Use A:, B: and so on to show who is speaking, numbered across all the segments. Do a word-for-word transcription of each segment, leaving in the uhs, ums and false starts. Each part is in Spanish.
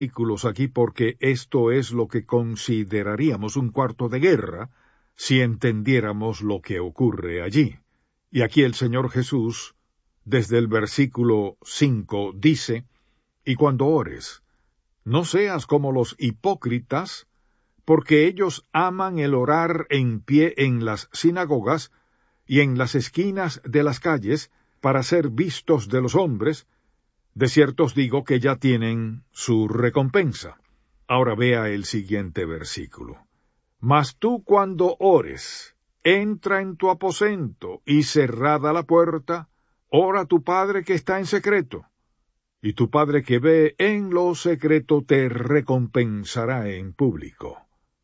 A: versículos aquí porque esto es lo que consideraríamos un cuarto de guerra si entendiéramos lo que ocurre allí. Y aquí el Señor Jesús, desde el versículo cinco, dice, «Y cuando ores, no seas como los hipócritas, porque ellos aman el orar en pie en las sinagogas y en las esquinas de las calles para ser vistos de los hombres. De cierto os digo que ya tienen su recompensa». Ahora vea el siguiente versículo. «Mas tú cuando ores, entra en tu aposento y cerrada la puerta, ora a tu Padre que está en secreto, y tu Padre que ve en lo secreto te recompensará en público».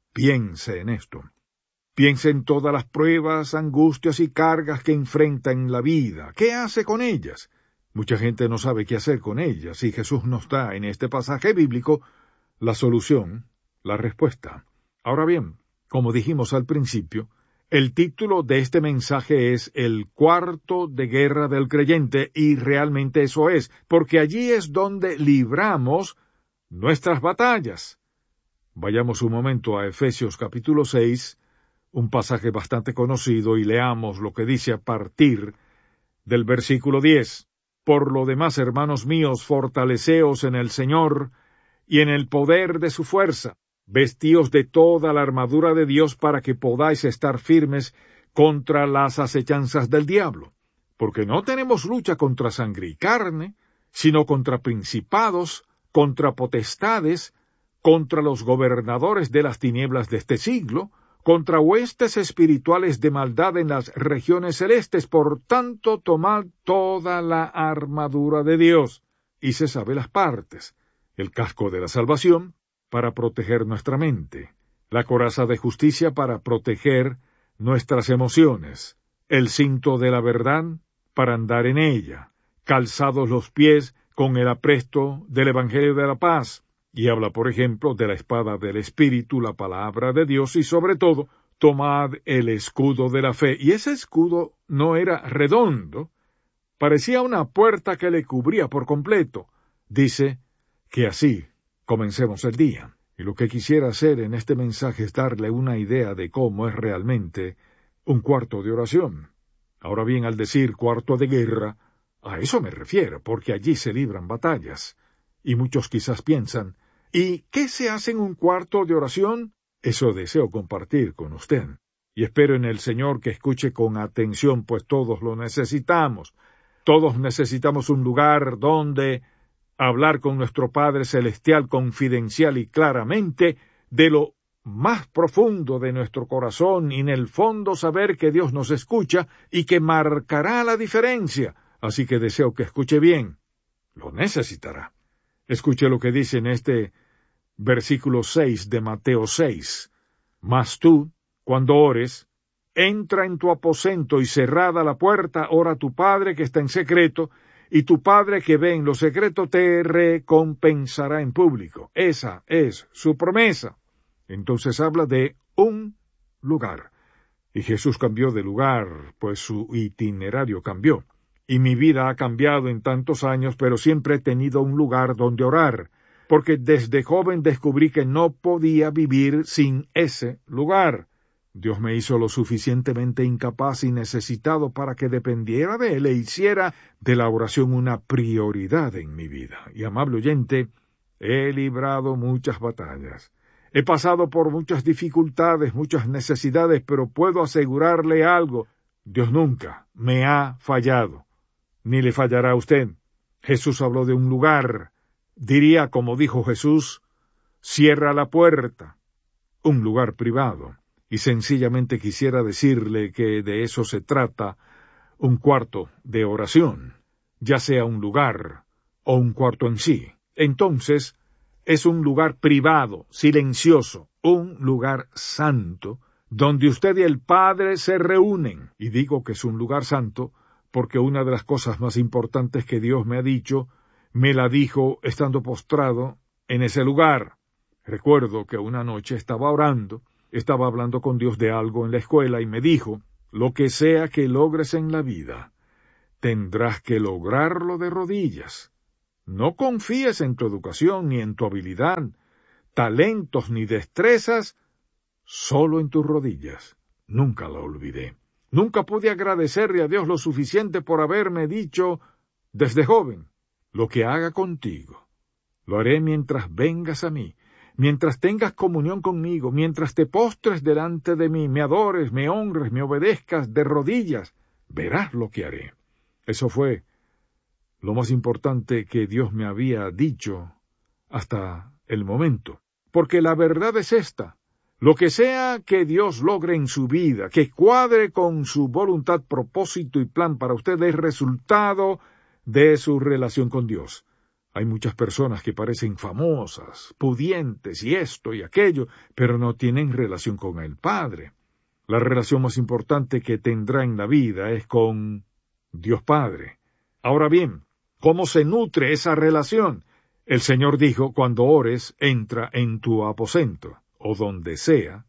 A: Piense en esto. Piense en todas las pruebas, angustias y cargas que enfrenta en la vida. ¿Qué hace con ellas? Mucha gente no sabe qué hacer con ellas, y Jesús nos da en este pasaje bíblico la solución, la respuesta. Ahora bien, como dijimos al principio, el título de este mensaje es El cuarto de guerra del creyente, y realmente eso es, porque allí es donde libramos nuestras batallas. Vayamos un momento a Efesios capítulo seis, un pasaje bastante conocido, y leamos lo que dice a partir del versículo diez. «Por lo demás, hermanos míos, fortaleceos en el Señor y en el poder de su fuerza. Vestíos de toda la armadura de Dios para que podáis estar firmes contra las acechanzas del diablo. Porque no tenemos lucha contra sangre y carne, sino contra principados, contra potestades, contra los gobernadores de las tinieblas de este siglo, contra huestes espirituales de maldad en las regiones celestes. Por tanto, tomad toda la armadura de Dios». Y se sabe las partes: el casco de la salvación, para proteger nuestra mente; la coraza de justicia, para proteger nuestras emociones; el cinto de la verdad, para andar en ella; calzados los pies con el apresto del Evangelio de la paz. Y habla, por ejemplo, de la espada del Espíritu, la palabra de Dios, y sobre todo, tomad el escudo de la fe. Y ese escudo no era redondo, parecía una puerta que le cubría por completo. Dice que así comencemos el día. Y lo que quisiera hacer en este mensaje es darle una idea de cómo es realmente un cuarto de oración. Ahora bien, al decir cuarto de guerra, a eso me refiero, porque allí se libran batallas. Y muchos quizás piensan, ¿y qué se hace en un cuarto de oración? Eso deseo compartir con usted. Y espero en el Señor que escuche con atención, pues todos lo necesitamos. Todos necesitamos un lugar donde hablar con nuestro Padre Celestial confidencial y claramente de lo más profundo de nuestro corazón, y en el fondo saber que Dios nos escucha y que marcará la diferencia. Así que deseo que escuche bien. Lo necesitará. Escuche lo que dice en este versículo seis de Mateo seis. «Mas tú, cuando ores, entra en tu aposento y cerrada la puerta, ora a tu Padre que está en secreto, y tu Padre que ve en lo secreto te recompensará en público». Esa es su promesa. Entonces habla de un lugar. Y Jesús cambió de lugar, pues su itinerario cambió. Y mi vida ha cambiado en tantos años, pero siempre he tenido un lugar donde orar, porque desde joven descubrí que no podía vivir sin ese lugar. Dios me hizo lo suficientemente incapaz y necesitado para que dependiera de Él e hiciera de la oración una prioridad en mi vida. Y, amable oyente, he librado muchas batallas. He pasado por muchas dificultades, muchas necesidades, pero puedo asegurarle algo: Dios nunca me ha fallado, ni le fallará a usted. Jesús habló de un lugar. Diría, como dijo Jesús, cierra la puerta, un lugar privado. Y sencillamente quisiera decirle que de eso se trata un cuarto de oración, ya sea un lugar o un cuarto en sí. Entonces, es un lugar privado, silencioso, un lugar santo, donde usted y el Padre se reúnen. Y digo que es un lugar santo porque una de las cosas más importantes que Dios me ha dicho, me la dijo estando postrado en ese lugar. Recuerdo que una noche estaba orando, estaba hablando con Dios de algo en la escuela y me dijo: lo que sea que logres en la vida, tendrás que lograrlo de rodillas. No confíes en tu educación, ni en tu habilidad, talentos ni destrezas, solo en tus rodillas. Nunca la olvidé. Nunca pude agradecerle a Dios lo suficiente por haberme dicho, desde joven, lo que haga contigo, lo haré mientras vengas a mí, mientras tengas comunión conmigo, mientras te postres delante de mí, me adores, me honres, me obedezcas de rodillas, verás lo que haré. Eso fue lo más importante que Dios me había dicho hasta el momento. Porque la verdad es esta: lo que sea que Dios logre en su vida, que cuadre con su voluntad, propósito y plan para usted, es resultado de su relación con Dios. Hay muchas personas que parecen famosas, pudientes y esto y aquello, pero no tienen relación con el Padre. La relación más importante que tendrá en la vida es con Dios Padre. Ahora bien, ¿cómo se nutre esa relación? El Señor dijo, cuando ores, entra en tu aposento, o donde sea,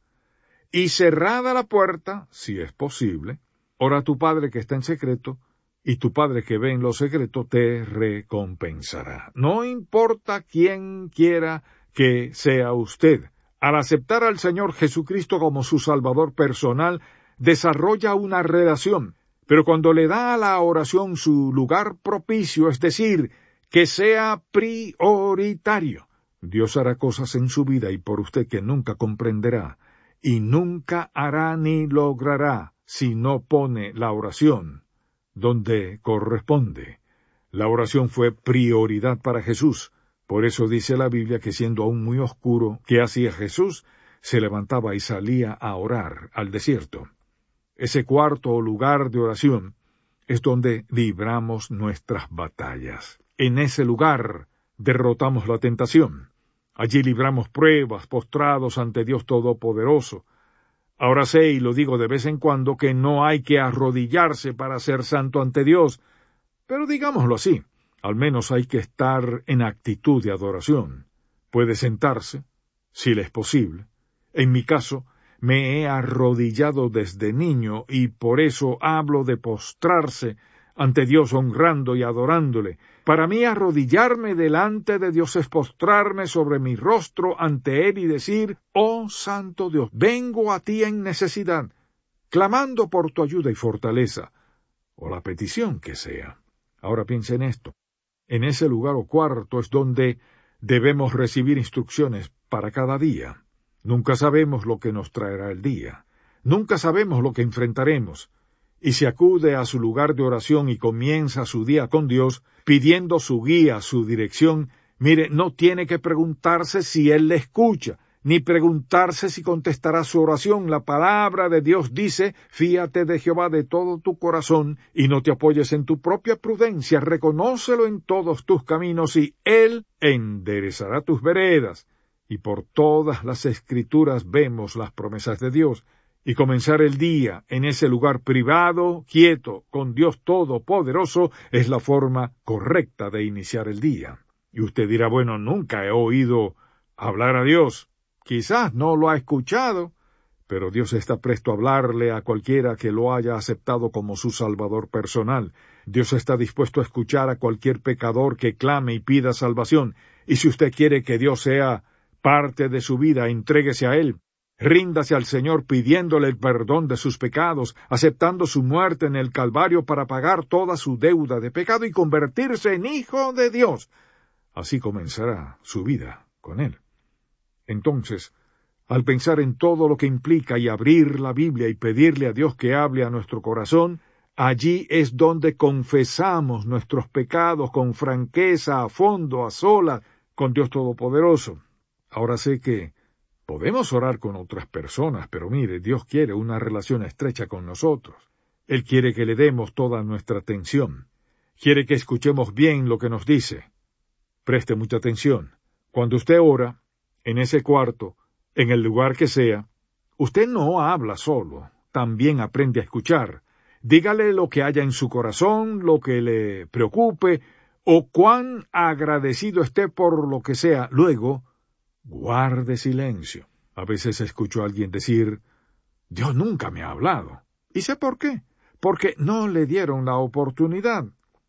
A: y cerrada la puerta, si es posible, ora a tu Padre que está en secreto, y tu Padre que ve en lo secreto te recompensará. No importa quién quiera que sea usted. Al aceptar al Señor Jesucristo como su Salvador personal, desarrolla una relación, pero cuando le da a la oración su lugar propicio, es decir, que sea prioritario, Dios hará cosas en su vida y por usted que nunca comprenderá, y nunca hará ni logrará si no pone la oración donde corresponde. La oración fue prioridad para Jesús. Por eso dice la Biblia que siendo aún muy oscuro, ¿qué hacía Jesús? Se levantaba y salía a orar al desierto. Ese cuarto lugar de oración es donde libramos nuestras batallas. En ese lugar derrotamos la tentación. Allí libramos pruebas, postrados ante Dios Todopoderoso. Ahora sé, y lo digo de vez en cuando, que no hay que arrodillarse para ser santo ante Dios, pero digámoslo así, al menos hay que estar en actitud de adoración. Puede sentarse, si le es posible. En mi caso, me he arrodillado desde niño y por eso hablo de postrarse ante Dios honrando y adorándole. Para mí arrodillarme delante de Dios es postrarme sobre mi rostro ante Él y decir, oh Santo Dios, vengo a ti en necesidad, clamando por tu ayuda y fortaleza, o la petición que sea. Ahora piensa en esto. En ese lugar o cuarto es donde debemos recibir instrucciones para cada día. Nunca sabemos lo que nos traerá el día. Nunca sabemos lo que enfrentaremos. Y si acude a su lugar de oración y comienza su día con Dios, pidiendo su guía, su dirección, mire, no tiene que preguntarse si Él le escucha, ni preguntarse si contestará su oración. La palabra de Dios dice, fíate de Jehová de todo tu corazón, y no te apoyes en tu propia prudencia, reconócelo en todos tus caminos, y Él enderezará tus veredas. Y por todas las Escrituras vemos las promesas de Dios. Y comenzar el día en ese lugar privado, quieto, con Dios Todopoderoso, es la forma correcta de iniciar el día. Y usted dirá, bueno, nunca he oído hablar a Dios. Quizás no lo ha escuchado, pero Dios está presto a hablarle a cualquiera que lo haya aceptado como su Salvador personal. Dios está dispuesto a escuchar a cualquier pecador que clame y pida salvación. Y si usted quiere que Dios sea parte de su vida, entréguese a Él. Ríndase al Señor pidiéndole el perdón de sus pecados, aceptando su muerte en el Calvario para pagar toda su deuda de pecado y convertirse en hijo de Dios. Así comenzará su vida con Él. Entonces, al pensar en todo lo que implica y abrir la Biblia y pedirle a Dios que hable a nuestro corazón, allí es donde confesamos nuestros pecados con franqueza, a fondo, a solas, con Dios Todopoderoso. Ahora sé que podemos orar con otras personas, pero mire, Dios quiere una relación estrecha con nosotros. Él quiere que le demos toda nuestra atención. Quiere que escuchemos bien lo que nos dice. Preste mucha atención. Cuando usted ora, en ese cuarto, en el lugar que sea, usted no habla solo, también aprende a escuchar. Dígale lo que haya en su corazón, lo que le preocupe, o cuán agradecido esté por lo que sea. Luego, guarde silencio. A veces escucho a alguien decir, Dios nunca me ha hablado. ¿Y sé por qué? Porque no le dieron la oportunidad.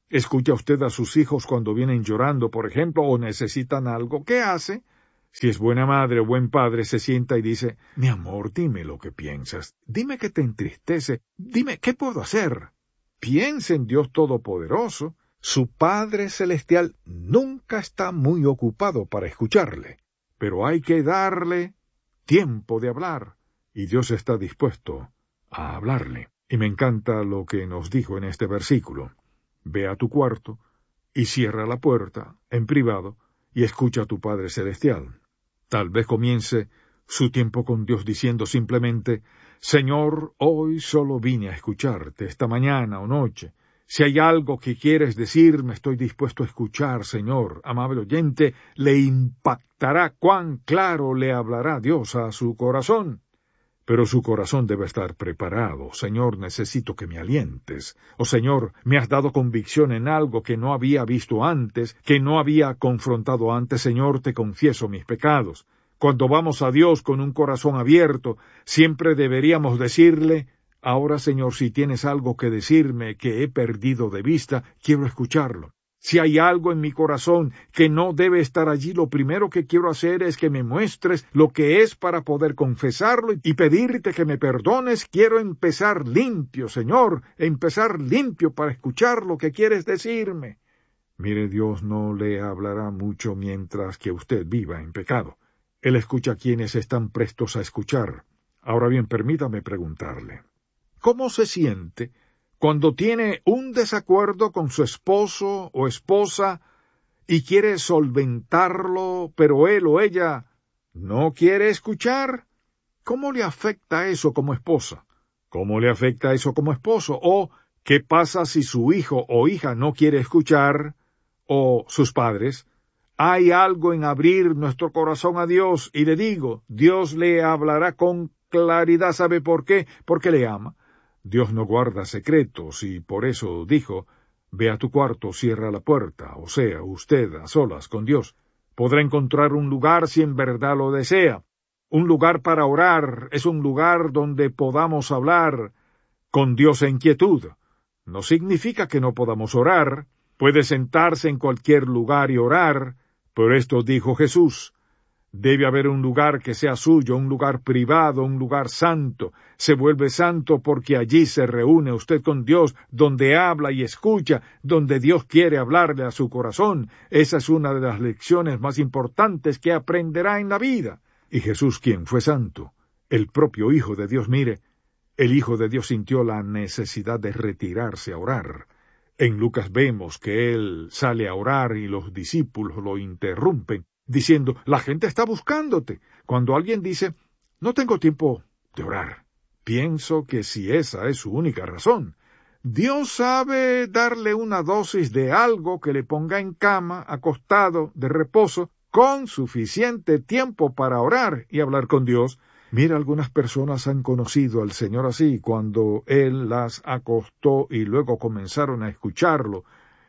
A: ¿Escucha usted a sus hijos cuando vienen llorando, por ejemplo, o necesitan algo? ¿Qué hace? Si es buena madre o buen padre, se sienta y dice, mi amor, dime lo que piensas, dime qué te entristece, dime qué puedo hacer. Piensa en Dios Todopoderoso. Su Padre Celestial nunca está muy ocupado para escucharle, pero hay que darle tiempo de hablar, y Dios está dispuesto a hablarle. Y me encanta lo que nos dijo en este versículo. Ve a tu cuarto y cierra la puerta en privado y escucha a tu Padre Celestial. Tal vez comience su tiempo con Dios diciendo simplemente, Señor, hoy solo vine a escucharte esta mañana o noche. Si hay algo que quieres decirme, estoy dispuesto a escuchar, Señor. Amable oyente, le impactará cuán claro le hablará Dios a su corazón. Pero su corazón debe estar preparado. Señor, necesito que me alientes. O Señor, me has dado convicción en algo que no había visto antes, que no había confrontado antes. Señor, te confieso mis pecados. Cuando vamos a Dios con un corazón abierto, siempre deberíamos decirle, ahora, Señor, si tienes algo que decirme que he perdido de vista, quiero escucharlo. Si hay algo en mi corazón que no debe estar allí, lo primero que quiero hacer es que me muestres lo que es para poder confesarlo y pedirte que me perdones. Quiero empezar limpio, Señor, empezar limpio para escuchar lo que quieres decirme. Mire, Dios no le hablará mucho mientras que usted viva en pecado. Él escucha a quienes están prestos a escuchar. Ahora bien, permítame preguntarle, ¿cómo se siente cuando tiene un desacuerdo con su esposo o esposa y quiere solventarlo, pero él o ella no quiere escuchar? ¿Cómo le afecta eso como esposa? ¿Cómo le afecta eso como esposo? ¿O qué pasa si su hijo o hija no quiere escuchar? ¿O sus padres? Hay algo en abrir nuestro corazón a Dios, y le digo, Dios le hablará con claridad. ¿Sabe por qué? Porque le ama. Dios no guarda secretos, y por eso dijo, ve a tu cuarto, cierra la puerta, o sea, usted a solas con Dios. Podrá encontrar un lugar si en verdad lo desea. Un lugar para orar es un lugar donde podamos hablar con Dios en quietud. No significa que no podamos orar. Puede sentarse en cualquier lugar y orar. Por esto dijo Jesús, debe haber un lugar que sea suyo, un lugar privado, un lugar santo. Se vuelve santo porque allí se reúne usted con Dios, donde habla y escucha, donde Dios quiere hablarle a su corazón. Esa es una de las lecciones más importantes que aprenderá en la vida. Y Jesús, quien fue santo, el propio Hijo de Dios, mire, el Hijo de Dios sintió la necesidad de retirarse a orar. En Lucas vemos que él sale a orar y los discípulos lo interrumpen, diciendo, la gente está buscándote. Cuando alguien dice, no tengo tiempo de orar, pienso que si esa es su única razón, Dios sabe darle una dosis de algo que le ponga en cama, acostado, de reposo, con suficiente tiempo para orar y hablar con Dios. Mira, algunas personas han conocido al Señor así, cuando Él las acostó y luego comenzaron a escucharlo,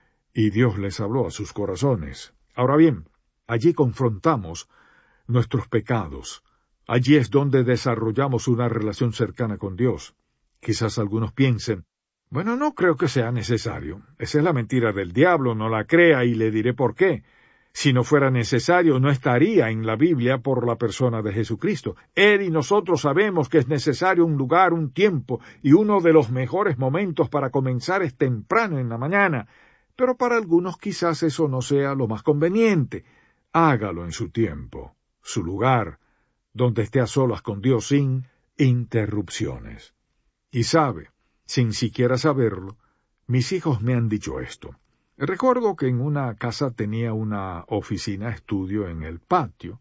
A: y Dios les habló a sus corazones. Ahora bien, allí confrontamos nuestros pecados. Allí es donde desarrollamos una relación cercana con Dios. Quizás algunos piensen, bueno, no creo que sea necesario. Esa es la mentira del diablo, no la crea y le diré por qué. Si no fuera necesario, no estaría en la Biblia por la persona de Jesucristo. Él y nosotros sabemos que es necesario un lugar, un tiempo, y uno de los mejores momentos para comenzar es temprano en la mañana. Pero para algunos quizás eso no sea lo más conveniente. Hágalo en su tiempo, su lugar, donde esté a solas con Dios sin interrupciones. Y sabe, sin siquiera saberlo, mis hijos me han dicho esto. Recuerdo que en una casa tenía una oficina estudio en el patio,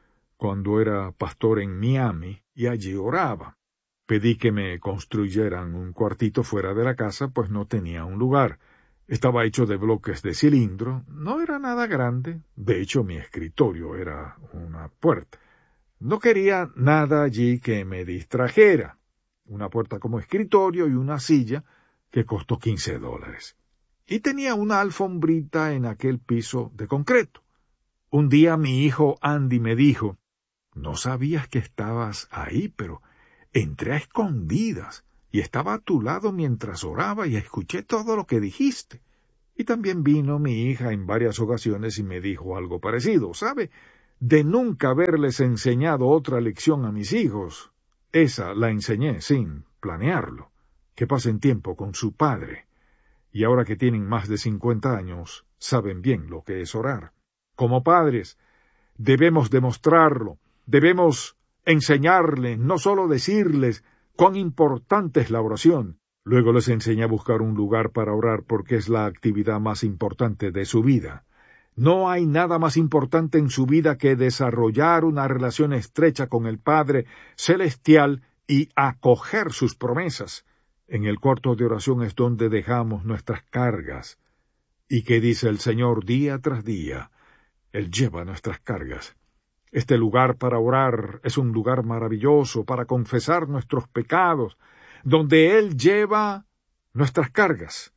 A: cuando era pastor en Miami, y allí oraba. Pedí que me construyeran un cuartito fuera de la casa, pues no tenía un lugar. Estaba hecho de bloques de cilindro, no era nada grande, de hecho mi escritorio era una puerta. No quería nada allí que me distrajera, una puerta como escritorio y una silla que costó quince dólares. Y tenía una alfombrita en aquel piso de concreto. Un día mi hijo Andy me dijo, no sabías que estabas ahí, pero entré a escondidas y estaba a tu lado mientras oraba y escuché todo lo que dijiste. Y también vino mi hija en varias ocasiones y me dijo algo parecido. ¿Sabe? De nunca haberles enseñado otra lección a mis hijos. Esa la enseñé sin planearlo. Que pasen tiempo con su padre. Y ahora que tienen más de cincuenta años, saben bien lo que es orar. Como padres, debemos demostrarlo. Debemos enseñarles, no solo decirles cuán importante es la oración. Luego les enseñé a buscar un lugar para orar porque es la actividad más importante de su vida. No hay nada más importante en su vida que desarrollar una relación estrecha con el Padre Celestial y acoger sus promesas. En el cuarto de oración es donde dejamos nuestras cargas. ¿Y qué dice el Señor día tras día? Él lleva nuestras cargas. Este lugar para orar es un lugar maravilloso para confesar nuestros pecados, donde Él lleva nuestras cargas,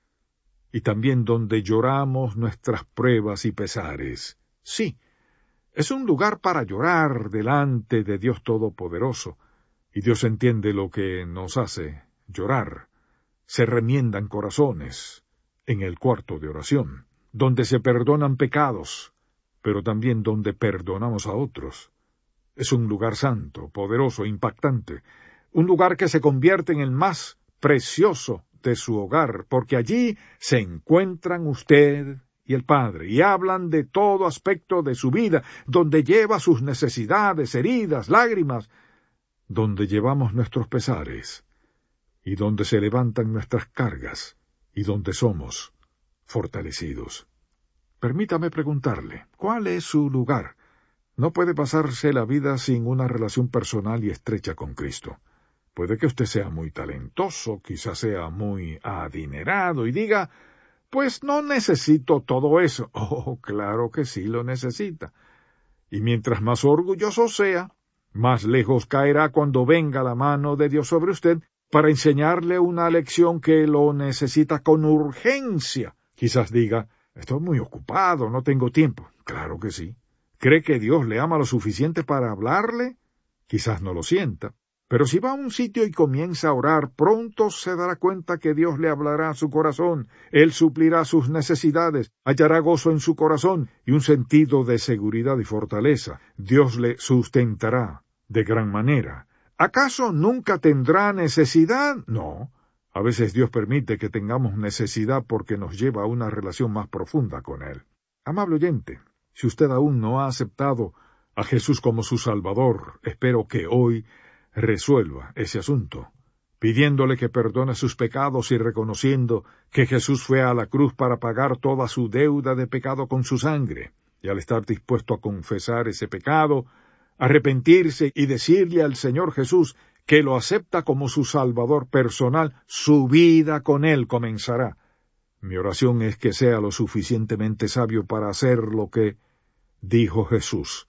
A: y también donde lloramos nuestras pruebas y pesares. Sí, es un lugar para llorar delante de Dios Todopoderoso, y Dios entiende lo que nos hace llorar. Se remiendan corazones en el cuarto de oración, donde se perdonan pecados, pero también donde perdonamos a otros. Es un lugar santo, poderoso, impactante, un lugar que se convierte en el más precioso de su hogar, porque allí se encuentran usted y el Padre, y hablan de todo aspecto de su vida, donde lleva sus necesidades, heridas, lágrimas, donde llevamos nuestros pesares, y donde se levantan nuestras cargas, y donde somos fortalecidos. Permítame preguntarle, ¿cuál es su lugar? No puede pasarse la vida sin una relación personal y estrecha con Cristo. Puede que usted sea muy talentoso, quizás sea muy adinerado y diga, pues no necesito todo eso. Oh, claro que sí lo necesita. Y mientras más orgulloso sea, más lejos caerá cuando venga la mano de Dios sobre usted para enseñarle una lección que lo necesita con urgencia. Quizás diga, estoy muy ocupado, no tengo tiempo. Claro que sí. ¿Cree que Dios le ama lo suficiente para hablarle? Quizás no lo sienta. Pero si va a un sitio y comienza a orar, pronto se dará cuenta que Dios le hablará a su corazón, Él suplirá sus necesidades, hallará gozo en su corazón y un sentido de seguridad y fortaleza. Dios le sustentará de gran manera. ¿Acaso nunca tendrá necesidad? No. A veces Dios permite que tengamos necesidad porque nos lleva a una relación más profunda con Él. Amable oyente, si usted aún no ha aceptado a Jesús como su Salvador, espero que hoy resuelva ese asunto, pidiéndole que perdone sus pecados y reconociendo que Jesús fue a la cruz para pagar toda su deuda de pecado con su sangre, y al estar dispuesto a confesar ese pecado, arrepentirse y decirle al Señor Jesús que lo acepta como su Salvador personal, su vida con Él comenzará. Mi oración es que sea lo suficientemente sabio para hacer lo que dijo Jesús.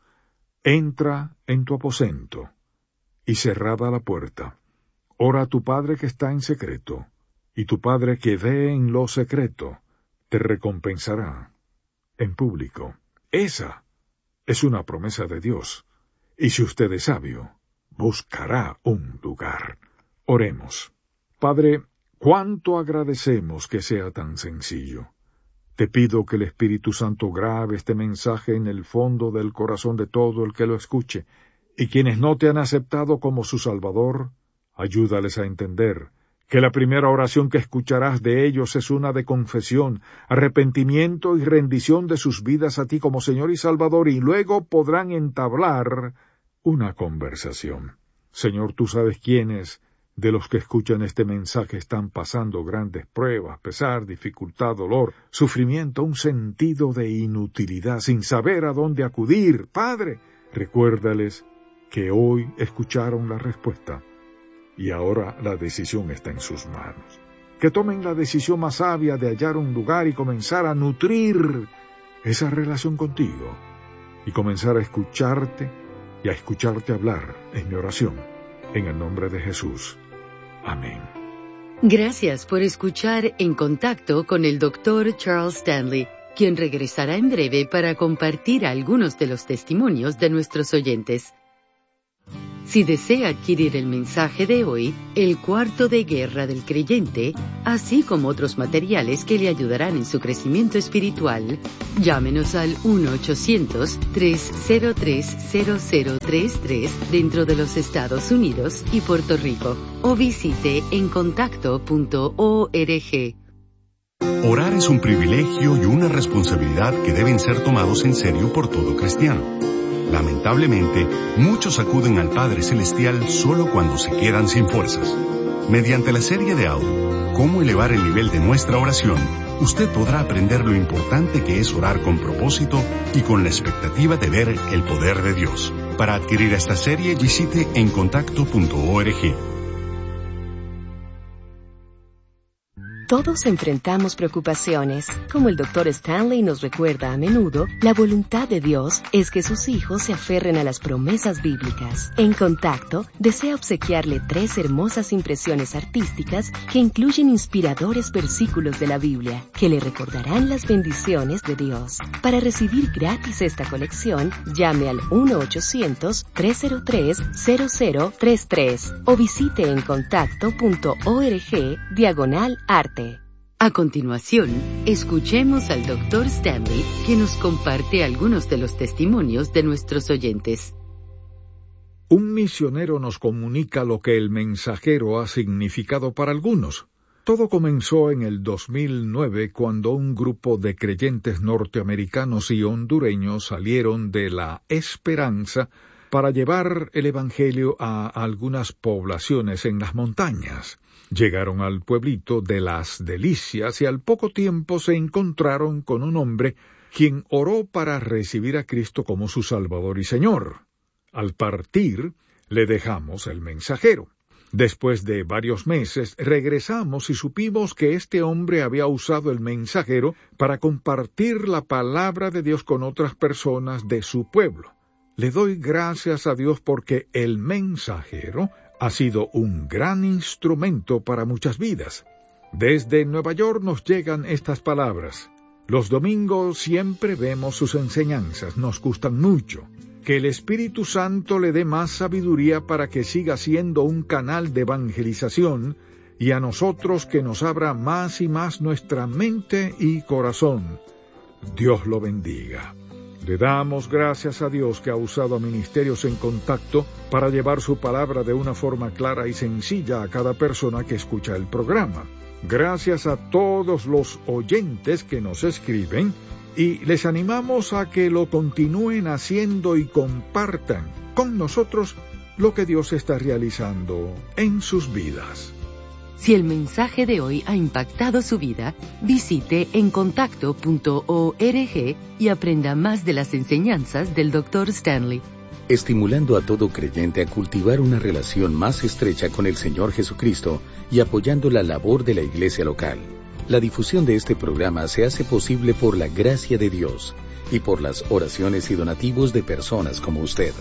A: Entra en tu aposento y cerrada la puerta, ora a tu Padre que está en secreto, y tu Padre que ve en lo secreto, te recompensará en público. Esa es una promesa de Dios, y si usted es sabio, buscará un lugar. Oremos. Padre, cuánto agradecemos que sea tan sencillo. Te pido que el Espíritu Santo grabe este mensaje en el fondo del corazón de todo el que lo escuche, y quienes no te han aceptado como su Salvador, ayúdales a entender que la primera oración que escucharás de ellos es una de confesión, arrepentimiento y rendición de sus vidas a ti como Señor y Salvador, y luego podrán entablar una conversación. Señor, tú sabes quiénes de los que escuchan este mensaje están pasando grandes pruebas, pesar, dificultad, dolor, sufrimiento, un sentido de inutilidad, sin saber a dónde acudir. Padre, recuérdales que hoy escucharon la respuesta y ahora la decisión está en sus manos. Que tomen la decisión más sabia de hallar un lugar y comenzar a nutrir esa relación contigo y comenzar a escucharte y a escucharte hablar en mi oración, en el nombre de Jesús. Amén.
B: Gracias por escuchar En Contacto con el doctor Charles Stanley, quien regresará en breve para compartir algunos de los testimonios de nuestros oyentes. Si desea adquirir el mensaje de hoy, El cuarto de guerra del creyente, así como otros materiales que le ayudarán en su crecimiento espiritual, llámenos al uno ochocientos, tres cero tres, cero cero tres tres dentro de los Estados Unidos y Puerto Rico, o visite en contacto punto org.
C: Orar es un privilegio y una responsabilidad que deben ser tomados en serio por todo cristiano. Lamentablemente, muchos acuden al Padre Celestial solo cuando se quedan sin fuerzas. Mediante la serie de audio, Cómo elevar el nivel de nuestra oración, usted podrá aprender lo importante que es orar con propósito y con la expectativa de ver el poder de Dios. Para adquirir esta serie, visite en contacto punto org.
D: Todos enfrentamos preocupaciones. Como el doctor Stanley nos recuerda a menudo, la voluntad de Dios es que sus hijos se aferren a las promesas bíblicas. En Contacto, desea obsequiarle tres hermosas impresiones artísticas que incluyen inspiradores versículos de la Biblia, que le recordarán las bendiciones de Dios. Para recibir gratis esta colección, llame al uno ochocientos, tres cero tres, cero cero tres tres o visite en contacto punto org diagonal arte.
B: A continuación, escuchemos al doctor Stanley, que nos comparte algunos de los testimonios de nuestros oyentes.
A: Un misionero nos comunica lo que el mensajero ha significado para algunos. Todo comenzó en el dos mil nueve, cuando un grupo de creyentes norteamericanos y hondureños salieron de La Esperanza para llevar el Evangelio a algunas poblaciones en las montañas. Llegaron al pueblito de Las Delicias y al poco tiempo se encontraron con un hombre quien oró para recibir a Cristo como su Salvador y Señor. Al partir, le dejamos el mensajero. Después de varios meses, regresamos y supimos que este hombre había usado el mensajero para compartir la palabra de Dios con otras personas de su pueblo. Le doy gracias a Dios porque el mensajero ha sido un gran instrumento para muchas vidas. Desde Nueva York nos llegan estas palabras. Los domingos siempre vemos sus enseñanzas, nos gustan mucho. Que el Espíritu Santo le dé más sabiduría para que siga siendo un canal de evangelización y a nosotros que nos abra más y más nuestra mente y corazón. Dios lo bendiga. Le damos gracias a Dios que ha usado a Ministerios en Contacto para llevar su palabra de una forma clara y sencilla a cada persona que escucha el programa. Gracias a todos los oyentes que nos escriben y les animamos a que lo continúen haciendo y compartan con nosotros lo que Dios está realizando en sus vidas.
B: Si el mensaje de hoy ha impactado su vida, visite en contacto punto org y aprenda más de las enseñanzas del doctor Stanley.
E: Estimulando a todo creyente a cultivar una relación más estrecha con el Señor Jesucristo y apoyando la labor de la iglesia local. La difusión de este programa se hace posible por la gracia de Dios y por las oraciones y donativos de personas como usted.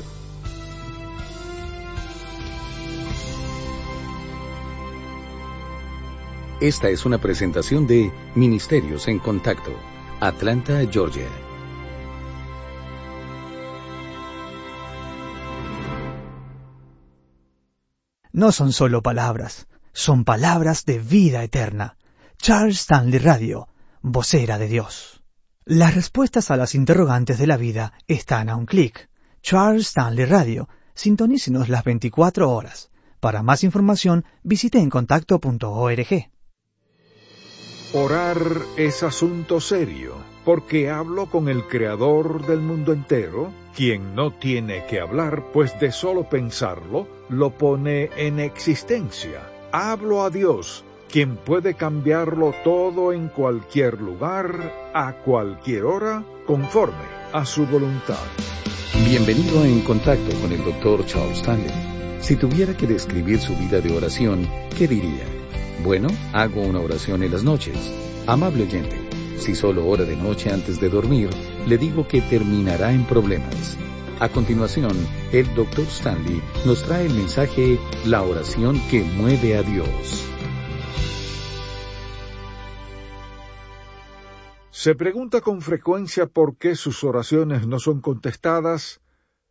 E: Esta es una presentación de Ministerios en Contacto, Atlanta, Georgia.
F: No son solo palabras, son palabras de vida eterna. Charles Stanley Radio, vocera de Dios. Las respuestas a las interrogantes de la vida están a un clic. Charles Stanley Radio, sintonícenos las veinticuatro horas. Para más información, visite en contacto punto org.
A: Orar es asunto serio, porque hablo con el Creador del mundo entero, quien no tiene que hablar, pues de solo pensarlo, lo pone en existencia. Hablo a Dios, quien puede cambiarlo todo en cualquier lugar, a cualquier hora, conforme a su voluntad.
E: Bienvenido a En Contacto con el doctor Charles Stanley. Si tuviera que describir su vida de oración, ¿qué diría? Bueno, hago una oración en las noches. Amable oyente, si solo ora de noche antes de dormir, le digo que terminará en problemas. A continuación, el doctor Stanley nos trae el mensaje La oración que mueve a Dios.
A: ¿Se pregunta con frecuencia por qué sus oraciones no son contestadas?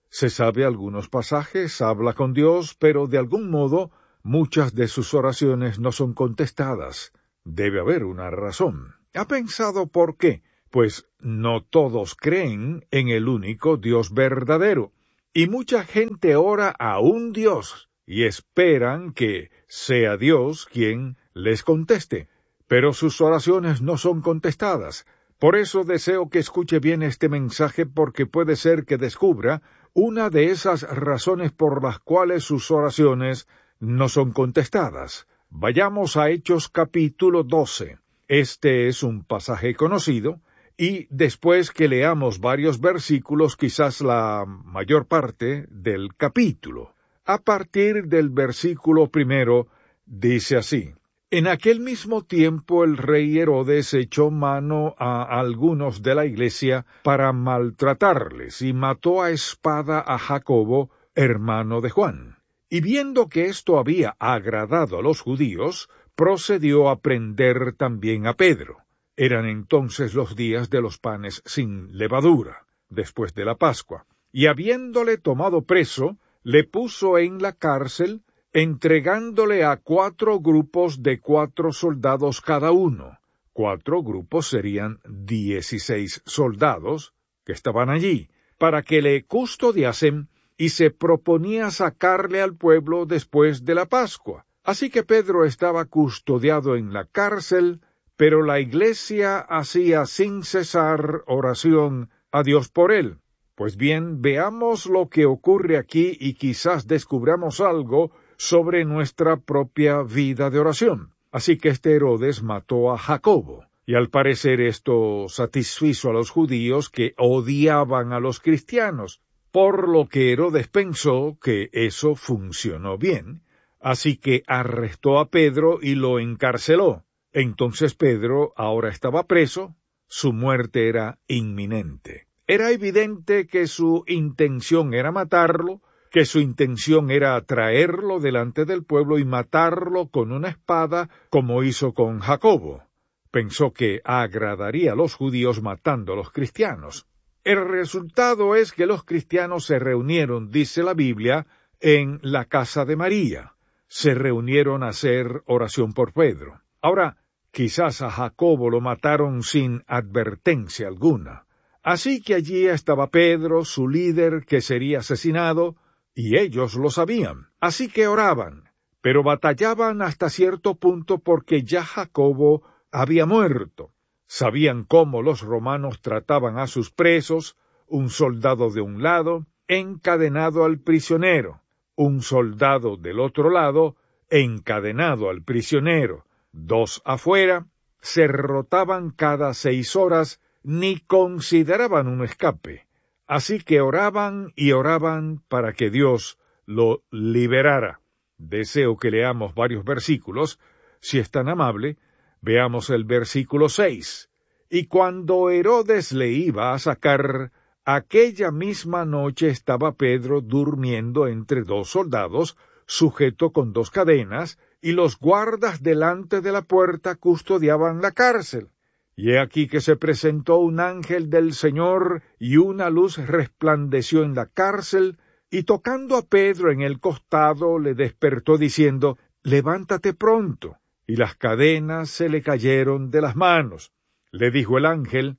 A: Se sabe algunos pasajes, habla con Dios, pero de algún modo muchas de sus oraciones no son contestadas. Debe haber una razón. ¿Ha pensado por qué? Pues no todos creen en el único Dios verdadero, y mucha gente ora a un Dios y esperan que sea Dios quien les conteste, pero sus oraciones no son contestadas. Por eso deseo que escuche bien este mensaje, porque puede ser que descubra una de esas razones por las cuales sus oraciones no son contestadas. Vayamos a Hechos capítulo doce. Este es un pasaje conocido, y después que leamos varios versículos, quizás la mayor parte del capítulo. A partir del versículo primero, dice así: En aquel mismo tiempo el rey Herodes echó mano a algunos de la iglesia para maltratarles, y mató a espada a Jacobo, hermano de Juan. Y viendo que esto había agradado a los judíos, procedió a prender también a Pedro. Eran entonces los días de los panes sin levadura, después de la Pascua, y habiéndole tomado preso, le puso en la cárcel, entregándole a cuatro grupos de cuatro soldados cada uno. Cuatro grupos serían dieciséis soldados que estaban allí, para que le custodiasen, y se proponía sacarle al pueblo después de la Pascua. Así que Pedro estaba custodiado en la cárcel, pero la iglesia hacía sin cesar oración a Dios por él. Pues bien, veamos lo que ocurre aquí y quizás descubramos algo sobre nuestra propia vida de oración. Así que este Herodes mató a Jacobo, y al parecer esto satisfizo a los judíos que odiaban a los cristianos, por lo que Herodes pensó que eso funcionó bien, así que arrestó a Pedro y lo encarceló. Entonces Pedro ahora estaba preso, su muerte era inminente. Era evidente que su intención era matarlo, que su intención era traerlo delante del pueblo y matarlo con una espada, como hizo con Jacobo. Pensó que agradaría a los judíos matando a los cristianos. El resultado es que los cristianos se reunieron, dice la Biblia, en la casa de María. Se reunieron a hacer oración por Pedro. Ahora, quizás a Jacobo lo mataron sin advertencia alguna. Así que allí estaba Pedro, su líder, que sería asesinado, y ellos lo sabían. Así que oraban, pero batallaban hasta cierto punto porque ya Jacobo había muerto. Sabían cómo los romanos trataban a sus presos, un soldado de un lado, encadenado al prisionero, un soldado del otro lado, encadenado al prisionero, dos afuera, se rotaban cada seis horas, ni consideraban un escape. Así que oraban y oraban para que Dios lo liberara. Deseo que leamos varios versículos. Si es tan amable, veamos el versículo seis. Y cuando Herodes le iba a sacar, aquella misma noche estaba Pedro durmiendo entre dos soldados, sujeto con dos cadenas, y los guardas delante de la puerta custodiaban la cárcel. Y he aquí que se presentó un ángel del Señor, y una luz resplandeció en la cárcel, y tocando a Pedro en el costado, le despertó diciendo, «Levántate pronto». Y las cadenas se le cayeron de las manos. Le dijo el ángel,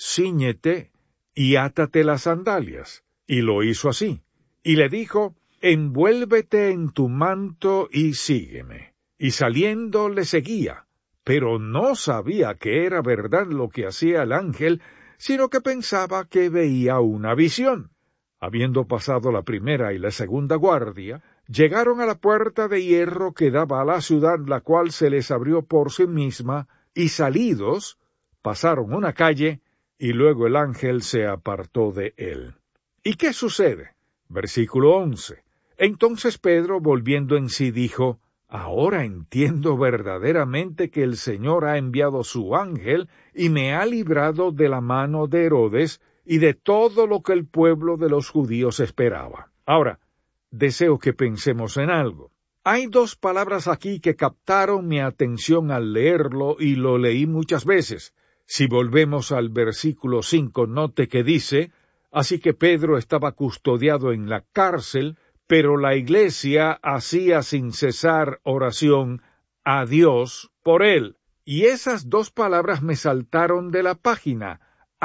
A: «Cíñete y átate las sandalias». Y lo hizo así. Y le dijo, «Envuélvete en tu manto y sígueme». Y saliendo le seguía. Pero no sabía que era verdad lo que hacía el ángel, sino que pensaba que veía una visión. Habiendo pasado la primera y la segunda guardia, llegaron a la puerta de hierro que daba a la ciudad, la cual se les abrió por sí misma, y salidos, pasaron una calle, y luego el ángel se apartó de él. ¿Y qué sucede? Versículo once. Entonces Pedro, volviendo en sí, dijo, «Ahora entiendo verdaderamente que el Señor ha enviado su ángel y me ha librado de la mano de Herodes y de todo lo que el pueblo de los judíos esperaba». Ahora, deseo que pensemos en algo. Hay dos palabras aquí que captaron mi atención al leerlo y lo leí muchas veces. Si volvemos al versículo cinco, note que dice, Así que Pedro estaba custodiado en la cárcel, pero la iglesia hacía sin cesar oración a Dios por él. Y esas dos palabras me saltaron de la página,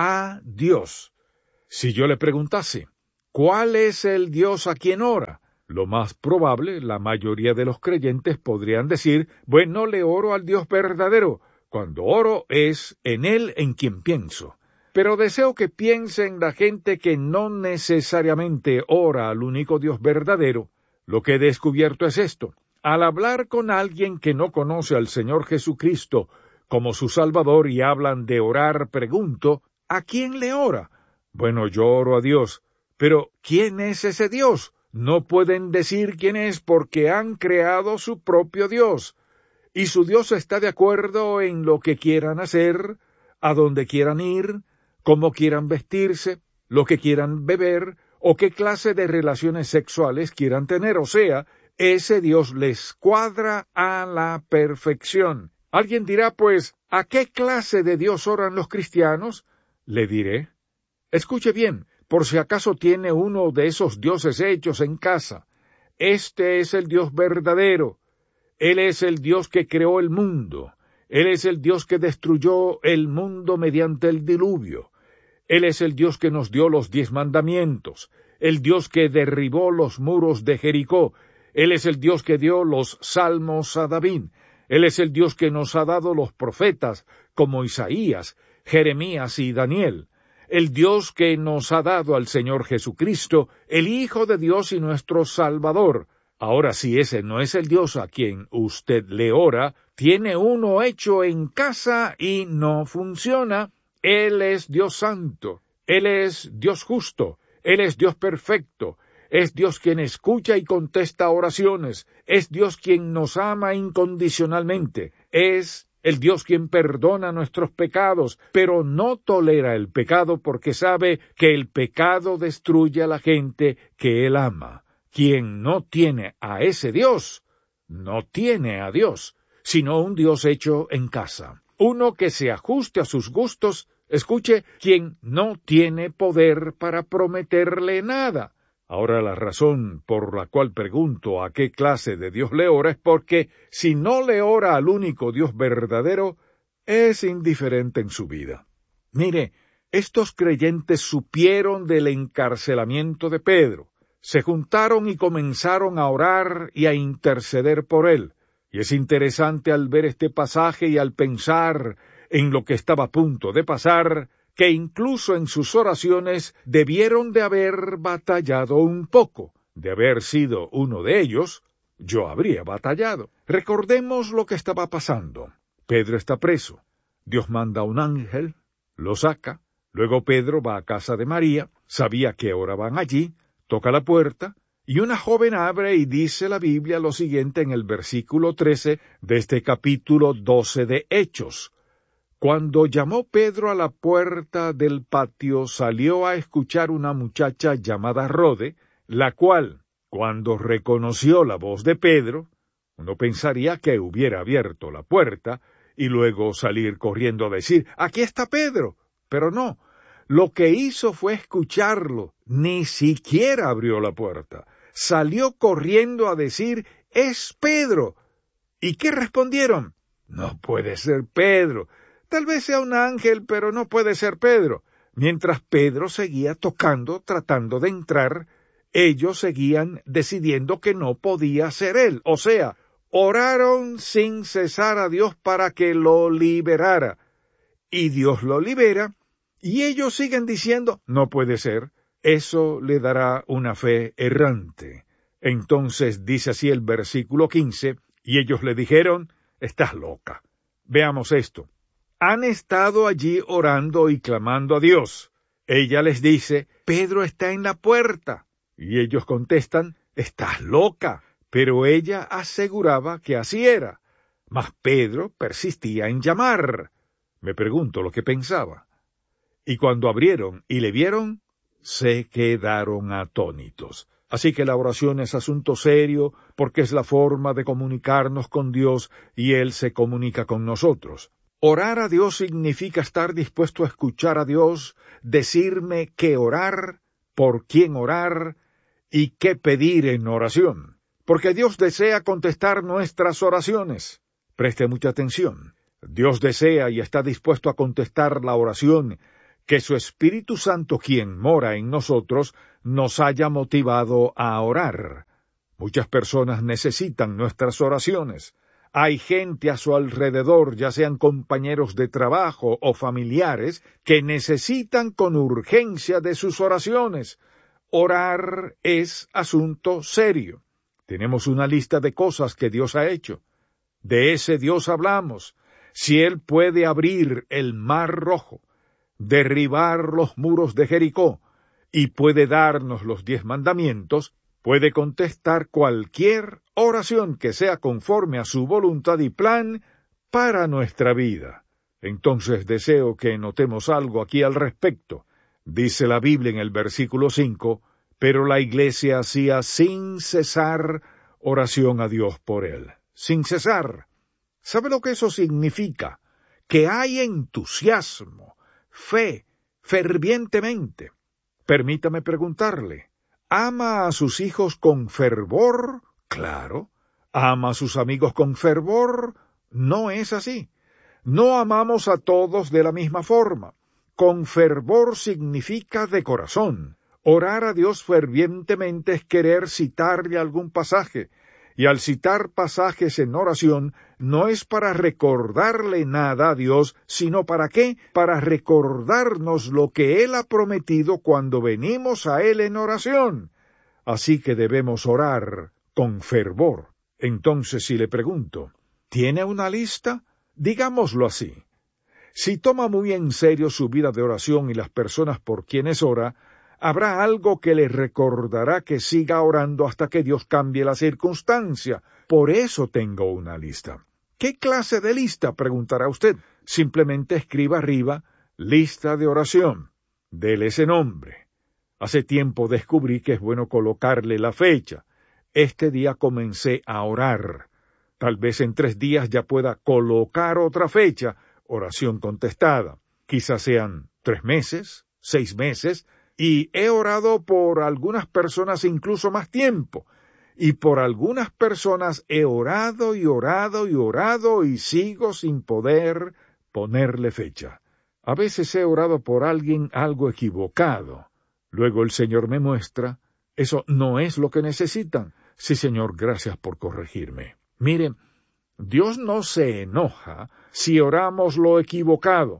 A: a Dios. Si yo le preguntase, ¿cuál es el Dios a quien ora? Lo más probable, la mayoría de los creyentes podrían decir, bueno, le oro al Dios verdadero. Cuando oro es en Él en quien pienso. Pero deseo que piensen la gente que no necesariamente ora al único Dios verdadero. Lo que he descubierto es esto. Al hablar con alguien que no conoce al Señor Jesucristo como su Salvador y hablan de orar, pregunto, ¿a quién le ora? Bueno, yo oro a Dios. Pero, ¿quién es ese Dios? No pueden decir quién es porque han creado su propio Dios. Y su Dios está de acuerdo en lo que quieran hacer, a dónde quieran ir, cómo quieran vestirse, lo que quieran beber, o qué clase de relaciones sexuales quieran tener. O sea, ese Dios les cuadra a la perfección. Alguien dirá, pues, ¿a qué clase de Dios oran los cristianos? Le diré. Escuche bien, por si acaso tiene uno de esos dioses hechos en casa. Este es el Dios verdadero. Él es el Dios que creó el mundo. Él es el Dios que destruyó el mundo mediante el diluvio. Él es el Dios que nos dio los diez mandamientos. El Dios que derribó los muros de Jericó. Él es el Dios que dio los salmos a David. Él es el Dios que nos ha dado los profetas, como Isaías, Jeremías y Daniel. El Dios que nos ha dado al Señor Jesucristo, el Hijo de Dios y nuestro Salvador. Ahora, si ese no es el Dios a quien usted le ora, tiene uno hecho en casa y no funciona. Él es Dios santo, Él es Dios justo, Él es Dios perfecto, es Dios quien escucha y contesta oraciones, es Dios quien nos ama incondicionalmente, es el Dios quien perdona nuestros pecados, pero no tolera el pecado porque sabe que el pecado destruye a la gente que Él ama. Quien no tiene a ese Dios, no tiene a Dios, sino un Dios hecho en casa. Uno que se ajuste a sus gustos, escuche, quien no tiene poder para prometerle nada. Ahora la razón por la cual pregunto a qué clase de Dios le ora es porque si no le ora al único Dios verdadero, es indiferente en su vida. Mire, estos creyentes supieron del encarcelamiento de Pedro, se juntaron y comenzaron a orar y a interceder por él. Y es interesante al ver este pasaje y al pensar en lo que estaba a punto de pasar, que incluso en sus oraciones debieron de haber batallado un poco. De haber sido uno de ellos, yo habría batallado. Recordemos lo que estaba pasando. Pedro está preso. Dios manda a un ángel, lo saca. Luego Pedro va a casa de María, sabía que oraban allí, toca la puerta, y una joven abre y dice la Biblia lo siguiente en el versículo trece de este capítulo doce de Hechos. Cuando llamó Pedro a la puerta del patio, salió a escuchar una muchacha llamada Rode, la cual, cuando reconoció la voz de Pedro, uno pensaría que hubiera abierto la puerta y luego salir corriendo a decir, «¡Aquí está Pedro!». Pero no, lo que hizo fue escucharlo, ni siquiera abrió la puerta. Salió corriendo a decir, «¡Es Pedro!». ¿Y qué respondieron? «No puede ser Pedro. Tal vez sea un ángel, pero no puede ser Pedro». Mientras Pedro seguía tocando, tratando de entrar, ellos seguían decidiendo que no podía ser él. O sea, oraron sin cesar a Dios para que lo liberara. Y Dios lo libera, y ellos siguen diciendo, «No puede ser». Eso le dará una fe errante. Entonces dice así el versículo quince, y ellos le dijeron, «Estás loca». Veamos esto. Han estado allí orando y clamando a Dios. Ella les dice, «Pedro está en la puerta». Y ellos contestan, «Estás loca». Pero ella aseguraba que así era. Mas Pedro persistía en llamar. Me pregunto lo que pensaba. Y cuando abrieron y le vieron, se quedaron atónitos. Así que la oración es asunto serio, porque es la forma de comunicarnos con Dios y Él se comunica con nosotros. Orar a Dios significa estar dispuesto a escuchar a Dios, decirme qué orar, por quién orar y qué pedir en oración. Porque Dios desea contestar nuestras oraciones. Preste mucha atención. Dios desea y está dispuesto a contestar la oración que su Espíritu Santo, quien mora en nosotros, nos haya motivado a orar. Muchas personas necesitan nuestras oraciones. Hay gente a su alrededor, ya sean compañeros de trabajo o familiares, que necesitan con urgencia de sus oraciones. Orar es asunto serio. Tenemos una lista de cosas que Dios ha hecho. De ese Dios hablamos. Si Él puede abrir el mar rojo, derribar los muros de Jericó, y puede darnos los diez mandamientos, puede contestar cualquier oración que sea conforme a su voluntad y plan para nuestra vida. Entonces deseo que notemos algo aquí al respecto. Dice la Biblia en el versículo cinco, pero la iglesia hacía sin cesar oración a Dios por él. Sin cesar. ¿Sabe lo que eso significa? Que hay entusiasmo, fe, fervientemente. Permítame preguntarle, ¿ama a sus hijos con fervor? Claro. ¿Ama a sus amigos con fervor? No es así. No amamos a todos de la misma forma. Con fervor significa de corazón. Orar a Dios fervientemente es querer citarle algún pasaje, y al citar pasajes en oración no es para recordarle nada a Dios, sino ¿para qué? Para recordarnos lo que Él ha prometido cuando venimos a Él en oración. Así que debemos orar con fervor. Entonces, si le pregunto, ¿tiene una lista? Digámoslo así. Si toma muy en serio su vida de oración y las personas por quienes ora, habrá algo que le recordará que siga orando hasta que Dios cambie la circunstancia. Por eso tengo una lista. ¿Qué clase de lista?, preguntará usted. Simplemente escriba arriba, lista de oración. Dele ese nombre. Hace tiempo descubrí que es bueno colocarle la fecha. Este día comencé a orar. Tal vez en tres días ya pueda colocar otra fecha, oración contestada. Quizás sean tres meses, seis meses, y he orado por algunas personas incluso más tiempo, y por algunas personas he orado y orado y orado y sigo sin poder ponerle fecha. A veces he orado por alguien algo equivocado. Luego el Señor me muestra, eso no es lo que necesitan. Sí, Señor, gracias por corregirme. Mire, Dios no se enoja si oramos lo equivocado,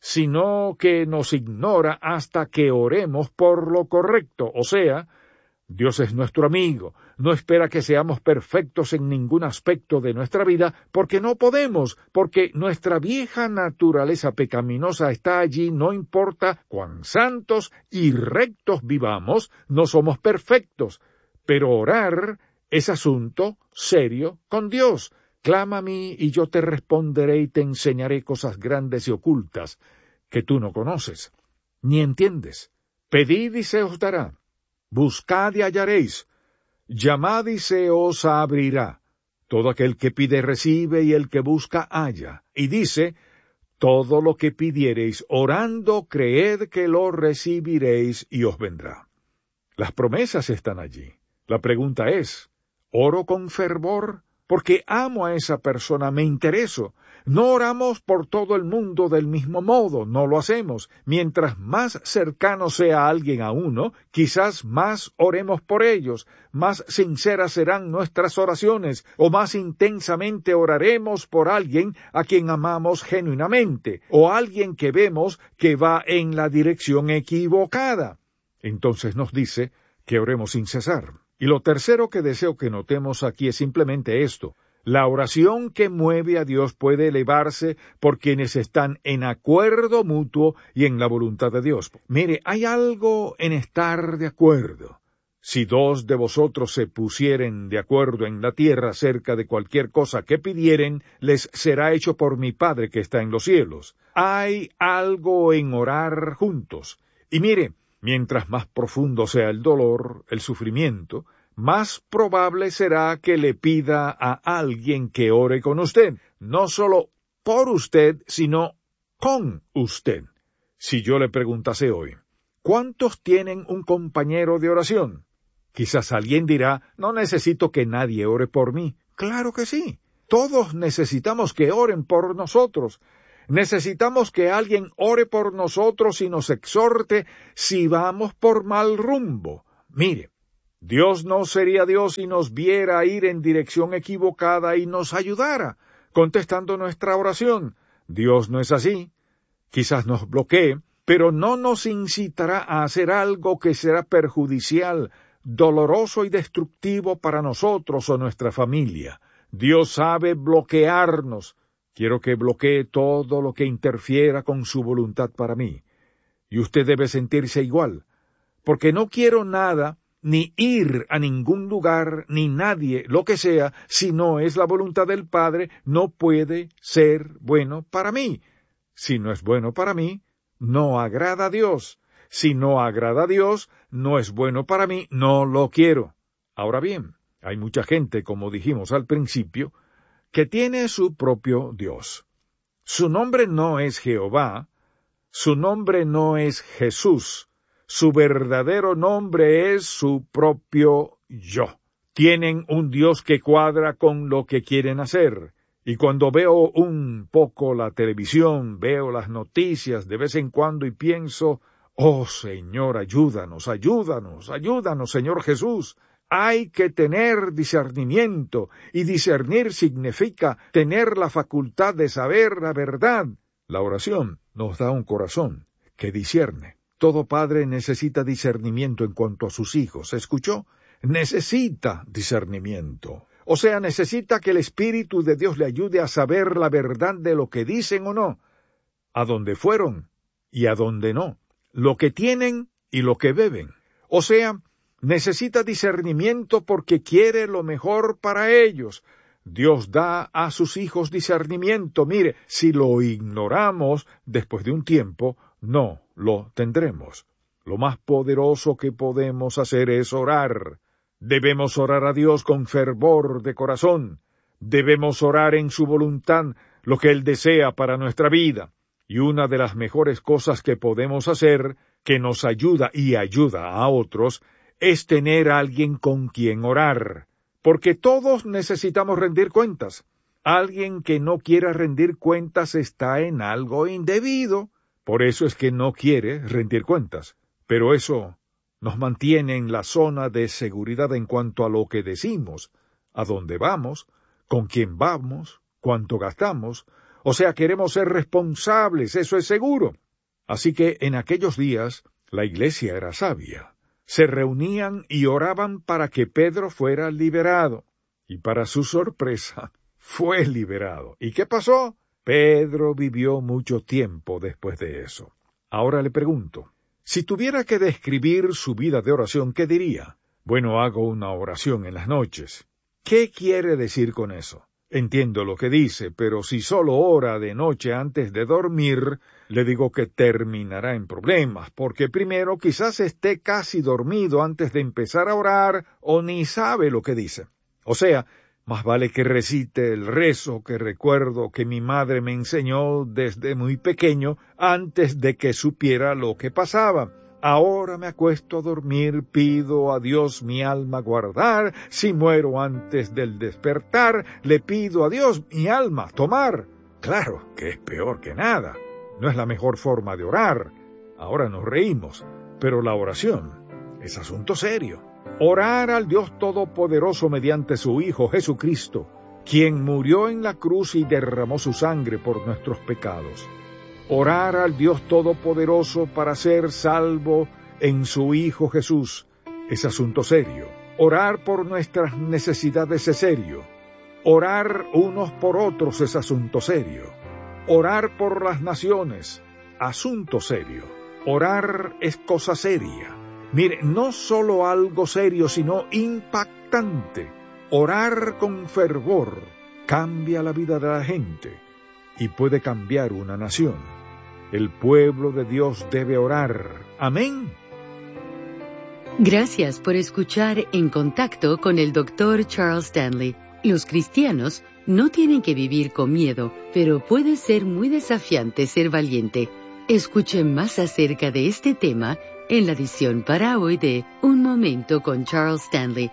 A: sino que nos ignora hasta que oremos por lo correcto. O sea, Dios es nuestro amigo, no espera que seamos perfectos en ningún aspecto de nuestra vida, porque no podemos, porque nuestra vieja naturaleza pecaminosa está allí, no importa cuán santos y rectos vivamos, no somos perfectos. Pero orar es asunto serio con Dios. Clama a mí y yo te responderé y te enseñaré cosas grandes y ocultas que tú no conoces, ni entiendes. Pedid y se os dará. Buscad y hallaréis. Llamad y se os abrirá. Todo aquel que pide recibe y el que busca halla. Y dice, todo lo que pidiereis orando, creed que lo recibiréis y os vendrá. Las promesas están allí. La pregunta es, ¿oro con fervor? Porque amo a esa persona, me intereso. No oramos por todo el mundo del mismo modo, no lo hacemos. Mientras más cercano sea alguien a uno, quizás más oremos por ellos, más sinceras serán nuestras oraciones, o más intensamente oraremos por alguien a quien amamos genuinamente, o alguien que vemos que va en la dirección equivocada. Entonces nos dice que oremos sin cesar. Y lo tercero que deseo que notemos aquí es simplemente esto. La oración que mueve a Dios puede elevarse por quienes están en acuerdo mutuo y en la voluntad de Dios. Mire, hay algo en estar de acuerdo. Si dos de vosotros se pusieren de acuerdo en la tierra acerca de cualquier cosa que pidieren, les será hecho por mi Padre que está en los cielos. Hay algo en orar juntos. Y mire, mientras más profundo sea el dolor, el sufrimiento, más probable será que le pida a alguien que ore con usted. No solo por usted, sino con usted. Si yo le preguntase hoy, ¿cuántos tienen un compañero de oración? Quizás alguien dirá, no necesito que nadie ore por mí. Claro que sí. Todos necesitamos que oren por nosotros. Necesitamos que alguien ore por nosotros y nos exhorte si vamos por mal rumbo. Mire, Dios no sería Dios si nos viera ir en dirección equivocada y nos ayudara, contestando nuestra oración. Dios no es así. Quizás nos bloquee, pero no nos incitará a hacer algo que será perjudicial, doloroso y destructivo para nosotros o nuestra familia. Dios sabe bloquearnos. Quiero que bloquee todo lo que interfiera con su voluntad para mí. Y usted debe sentirse igual, porque no quiero nada, ni ir a ningún lugar, ni nadie, lo que sea, si no es la voluntad del Padre, no puede ser bueno para mí. Si no es bueno para mí, no agrada a Dios. Si no agrada a Dios, no es bueno para mí, no lo quiero. Ahora bien, hay mucha gente, como dijimos al principio, que tiene su propio Dios. Su nombre no es Jehová, su nombre no es Jesús, su verdadero nombre es su propio yo. Tienen un Dios que cuadra con lo que quieren hacer. Y cuando veo un poco la televisión, veo las noticias de vez en cuando y pienso, oh Señor, ayúdanos, ayúdanos, ayúdanos, Señor Jesús. Hay que tener discernimiento, y discernir significa tener la facultad de saber la verdad. La oración nos da un corazón que discierne. Todo padre necesita discernimiento en cuanto a sus hijos. ¿Escuchó? Necesita discernimiento. O sea, necesita que el Espíritu de Dios le ayude a saber la verdad de lo que dicen o no, a dónde fueron y a dónde no, lo que tienen y lo que beben. O sea, necesita discernimiento porque quiere lo mejor para ellos. Dios da a sus hijos discernimiento. Mire, si lo ignoramos después de un tiempo, no lo tendremos. Lo más poderoso que podemos hacer es orar. Debemos orar a Dios con fervor de corazón. Debemos orar en su voluntad lo que Él desea para nuestra vida. Y una de las mejores cosas que podemos hacer, que nos ayuda y ayuda a otros, es tener a alguien con quien orar. Porque todos necesitamos rendir cuentas. Alguien que no quiera rendir cuentas está en algo indebido. Por eso es que no quiere rendir cuentas. Pero eso nos mantiene en la zona de seguridad en cuanto a lo que decimos, a dónde vamos, con quién vamos, cuánto gastamos. O sea, queremos ser responsables, eso es seguro. Así que en aquellos días la iglesia era sabia. Se reunían y oraban para que Pedro fuera liberado. Y para su sorpresa, fue liberado. ¿Y qué pasó? Pedro vivió mucho tiempo después de eso. Ahora le pregunto, si tuviera que describir su vida de oración, ¿qué diría? Bueno, hago una oración en las noches. ¿Qué quiere decir con eso? Entiendo lo que dice, pero si solo ora de noche antes de dormir, le digo que terminará en problemas, porque primero quizás esté casi dormido antes de empezar a orar o ni sabe lo que dice. O sea, más vale que recite el rezo que recuerdo que mi madre me enseñó desde muy pequeño antes de que supiera lo que pasaba. Ahora me acuesto a dormir, pido a Dios mi alma guardar, si muero antes del despertar, le pido a Dios mi alma tomar. Claro que es peor que nada, no es la mejor forma de orar. Ahora nos reímos, pero la oración es asunto serio. Orar al Dios Todopoderoso mediante su Hijo Jesucristo, quien murió en la cruz y derramó su sangre por nuestros pecados. Orar al Dios Todopoderoso para ser salvo en su Hijo Jesús es asunto serio. Orar por nuestras necesidades es serio. Orar unos por otros es asunto serio. Orar por las naciones, asunto serio. Orar es cosa seria. Mire, no solo algo serio, sino impactante. Orar con fervor cambia la vida de la gente y puede cambiar una nación. El pueblo de Dios debe orar. Amén.
B: Gracias por escuchar En Contacto con el doctor Charles Stanley. Los cristianos no tienen que vivir con miedo, pero pero puede ser muy desafiante ser valiente. Escuche más acerca de este tema en la edición para hoy de Un Momento con Charles Stanley.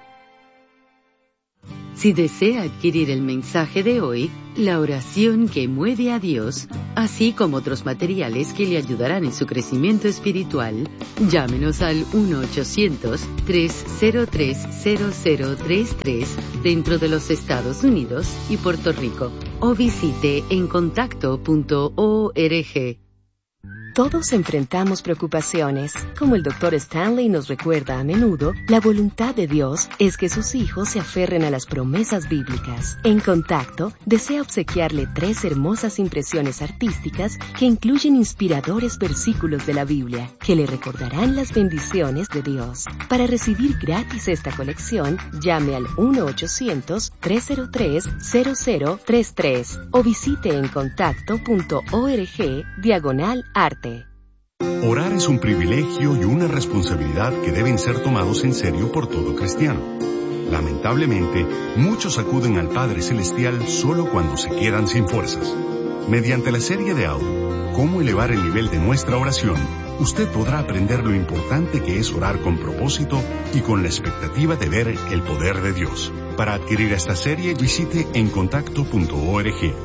B: Si desea adquirir el mensaje de hoy, la oración que mueve a Dios, así como otros materiales que le ayudarán en su crecimiento espiritual, llámenos al uno ochocientos, tres cero tres, cero cero tres tres dentro de los Estados Unidos y Puerto Rico, o visite encontacto punto org.
D: Todos enfrentamos preocupaciones. Como el doctor Stanley nos recuerda a menudo, la voluntad de Dios es que sus hijos se aferren a las promesas bíblicas. En Contacto, desea obsequiarle tres hermosas impresiones artísticas que incluyen inspiradores versículos de la Biblia, que le recordarán las bendiciones de Dios. Para recibir gratis esta colección, llame al uno ochocientos, tres cero tres, cero cero tres tres o visite encontacto punto org diagonal arte.
C: Orar es un privilegio y una responsabilidad que deben ser tomados en serio por todo cristiano. Lamentablemente, muchos acuden al Padre Celestial solo cuando se quedan sin fuerzas. Mediante la serie de audio, Cómo elevar el nivel de nuestra oración, usted podrá aprender lo importante que es orar con propósito y con la expectativa de ver el poder de Dios. Para adquirir esta serie, visite encontacto punto org.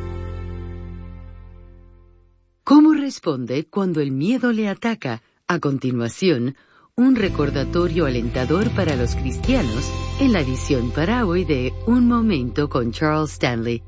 B: ¿Cómo responde cuando el miedo le ataca? A continuación, un recordatorio alentador para los cristianos en la edición para hoy de Un Momento con Charles Stanley.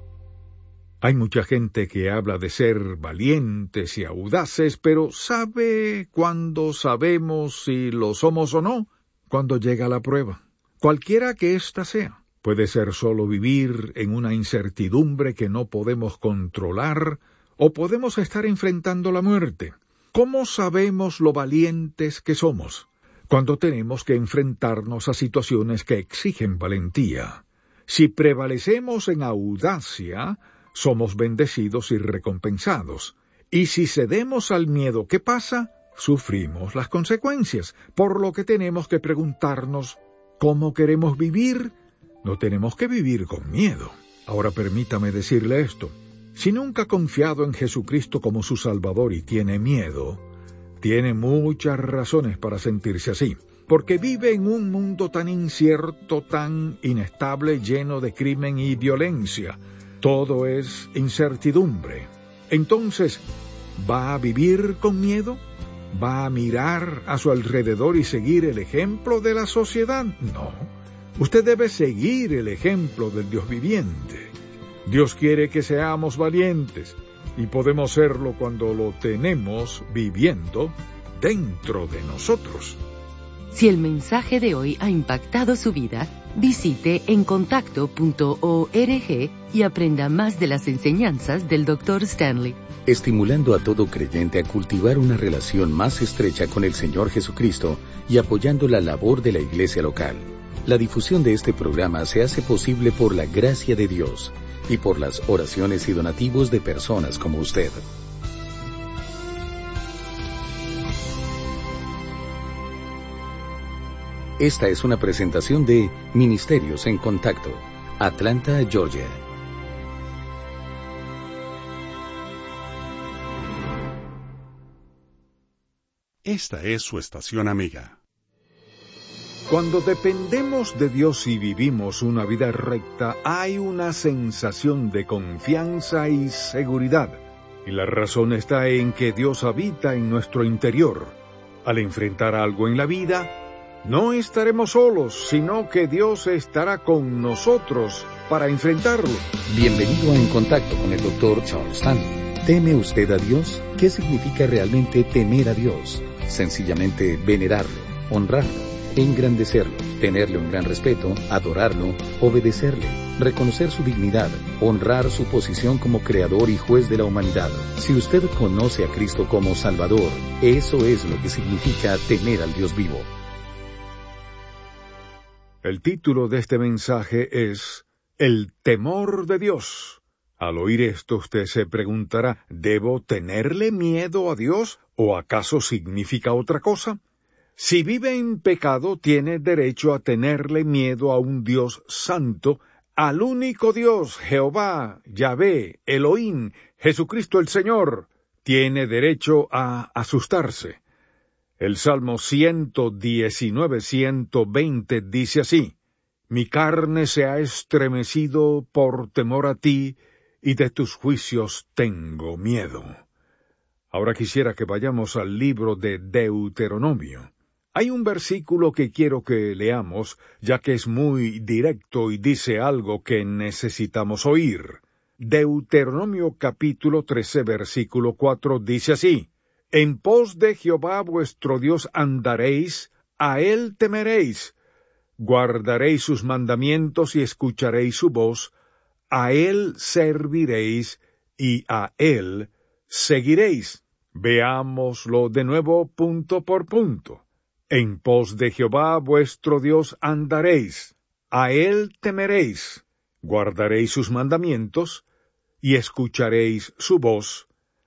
A: Hay mucha gente que habla de ser valientes y audaces, pero ¿sabe cuándo sabemos si lo somos o no? Cuando llega la prueba. Cualquiera que ésta sea. Puede ser solo vivir en una incertidumbre que no podemos controlar, o podemos estar enfrentando la muerte. ¿Cómo sabemos lo valientes que somos? Cuando tenemos que enfrentarnos a situaciones que exigen valentía. Si prevalecemos en audacia, somos bendecidos y recompensados. Y si cedemos al miedo, ¿qué pasa? Sufrimos las consecuencias, por lo que tenemos que preguntarnos, ¿cómo queremos vivir? No tenemos que vivir con miedo. Ahora permítame decirle esto. Si nunca ha confiado en Jesucristo como su Salvador y tiene miedo, tiene muchas razones para sentirse así, porque vive en un mundo tan incierto, tan inestable, lleno de crimen y violencia. Todo es incertidumbre. Entonces, ¿va a vivir con miedo? ¿Va a mirar a su alrededor y seguir el ejemplo de la sociedad? No. Usted debe seguir el ejemplo del Dios viviente. Dios quiere que seamos valientes, y podemos serlo cuando lo tenemos viviendo dentro de nosotros.
B: Si el mensaje de hoy ha impactado su vida, visite encontacto punto org y aprenda más de las enseñanzas del doctor Stanley.
E: Estimulando a todo creyente a cultivar una relación más estrecha con el Señor Jesucristo y apoyando la labor de la iglesia local. La difusión de este programa se hace posible por la gracia de Dios y por las oraciones y donativos de personas como usted. Esta es una presentación de Ministerios en Contacto, Atlanta, Georgia.
C: Esta es su estación amiga.
A: Cuando dependemos de Dios y vivimos una vida recta, hay una sensación de confianza y seguridad. Y la razón está en que Dios habita en nuestro interior. Al enfrentar algo en la vida, no estaremos solos, sino que Dios estará con nosotros para enfrentarlo.
E: Bienvenido a En Contacto con el doctor Charles Stanley. ¿Teme usted a Dios? ¿Qué significa realmente temer a Dios? Sencillamente venerarlo, honrarlo, engrandecerlo, tenerle un gran respeto, adorarlo, obedecerle, reconocer su dignidad, honrar su posición como creador y juez de la humanidad. Si usted conoce a Cristo como Salvador, eso es lo que significa temer al Dios vivo.
A: El título de este mensaje es El temor de Dios. Al oír esto, usted se preguntará, ¿debo tenerle miedo a Dios o acaso significa otra cosa? Si vive en pecado, tiene derecho a tenerle miedo a un Dios santo al único Dios, Jehová, Yahvé, Elohim, Jesucristo el Señor, tiene derecho a asustarse. El Salmo ciento diecinueve, ciento veinte dice así: Mi carne se ha estremecido por temor a ti, y de tus juicios tengo miedo. Ahora quisiera que vayamos al libro de Deuteronomio. Hay un versículo que quiero que leamos, ya que es muy directo y dice algo que necesitamos oír. Deuteronomio capítulo trece, versículo cuatro dice así: En pos de Jehová vuestro Dios andaréis, a él temeréis, guardaréis sus mandamientos y escucharéis su voz, a él serviréis y a él seguiréis. Veámoslo de nuevo punto por punto. En pos de Jehová vuestro Dios andaréis, a él temeréis, guardaréis sus mandamientos y escucharéis su voz,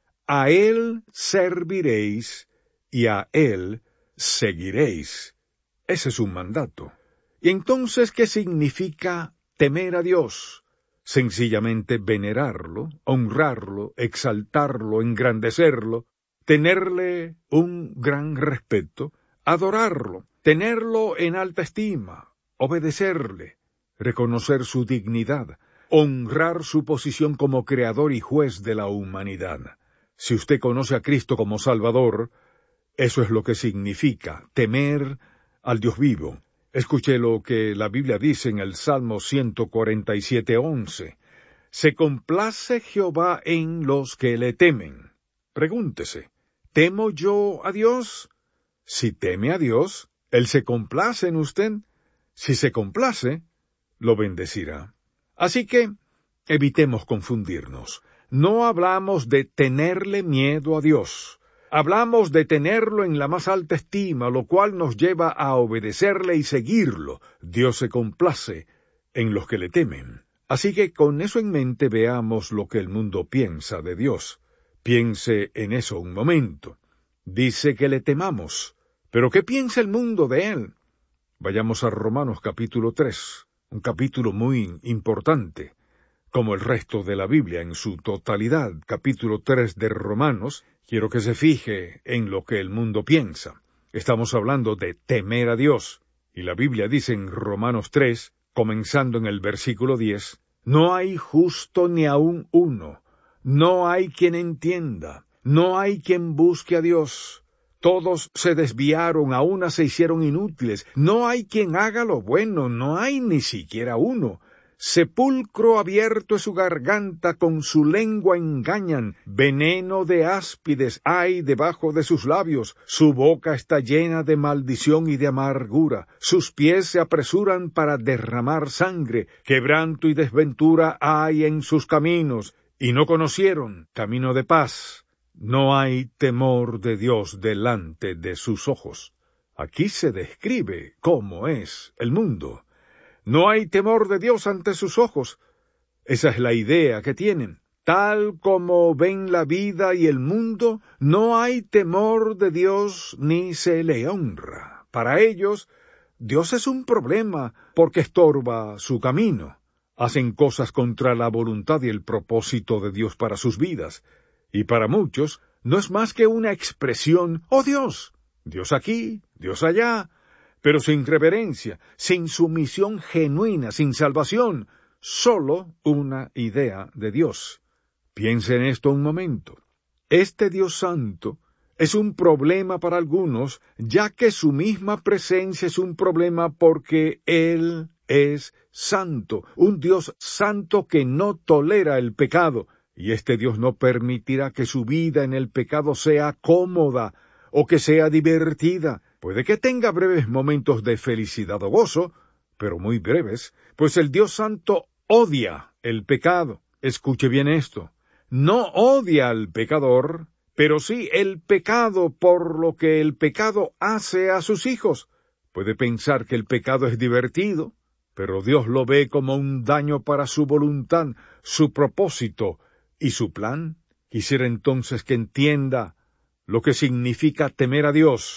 A: a él serviréis y a él seguiréis. Ese es un mandato. ¿Y entonces qué significa temer a Dios? Sencillamente venerarlo, honrarlo, exaltarlo, engrandecerlo, tenerle un gran respeto, adorarlo, tenerlo en alta estima, obedecerle, reconocer su dignidad, honrar su posición como creador y juez de la humanidad. Si usted conoce a Cristo como Salvador, eso es lo que significa temer al Dios vivo. Escuche lo que la Biblia dice en el Salmo ciento cuarenta y siete, once. Se complace Jehová en los que le temen. Pregúntese, ¿temo yo a Dios? Si teme a Dios, Él se complace en usted. Si se complace, lo bendecirá. Así que, evitemos confundirnos. No hablamos de tenerle miedo a Dios. Hablamos de tenerlo en la más alta estima, lo cual nos lleva a obedecerle y seguirlo. Dios se complace en los que le temen. Así que con eso en mente veamos lo que el mundo piensa de Dios. Piense en eso un momento. Dice que le temamos. ¿Pero qué piensa el mundo de él? Vayamos a Romanos capítulo tres, un capítulo muy importante, como el resto de la Biblia en su totalidad. Capítulo tres de Romanos. Quiero que se fije en lo que el mundo piensa. Estamos hablando de temer a Dios. Y la Biblia dice en Romanos tres, comenzando en el versículo diez, No hay justo ni aun uno, no hay quien entienda, no hay quien busque a Dios. Todos se desviaron, a una se hicieron inútiles, no hay quien haga lo bueno, no hay ni siquiera uno. Sepulcro abierto es su garganta, con su lengua engañan, veneno de áspides hay debajo de sus labios, su boca está llena de maldición y de amargura, sus pies se apresuran para derramar sangre, quebranto y desventura hay en sus caminos, y no conocieron camino de paz. No hay temor de Dios delante de sus ojos. Aquí se describe cómo es el mundo. No hay temor de Dios ante sus ojos. Esa es la idea que tienen. Tal como ven la vida y el mundo, no hay temor de Dios ni se le honra. Para ellos, Dios es un problema porque estorba su camino. Hacen cosas contra la voluntad y el propósito de Dios para sus vidas. Y para muchos, no es más que una expresión, ¡oh Dios! Dios aquí, Dios allá, pero sin reverencia, sin sumisión genuina, sin salvación, solo una idea de Dios. Piense en esto un momento. Este Dios Santo es un problema para algunos, ya que su misma presencia es un problema porque Él es santo, un Dios santo que no tolera el pecado, y este Dios no permitirá que su vida en el pecado sea cómoda o que sea divertida. Puede que tenga breves momentos de felicidad o gozo, pero muy breves, pues el Dios Santo odia el pecado. Escuche bien esto. No odia al pecador, pero sí el pecado por lo que el pecado hace a sus hijos. Puede pensar que el pecado es divertido, pero Dios lo ve como un daño para su voluntad, su propósito y su plan. Quisiera entonces que entienda lo que significa temer a Dios.